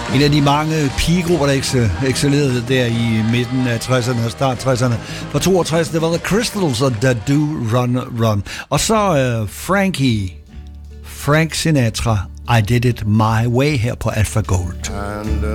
En af de mange pigegrupper, der excellerede der i midten af 60'erne og start 60'erne. Fra 62, det var The Crystals og Da Do Run Run. Og så Frank Sinatra, I Did It My Way her på Alpha Gold. And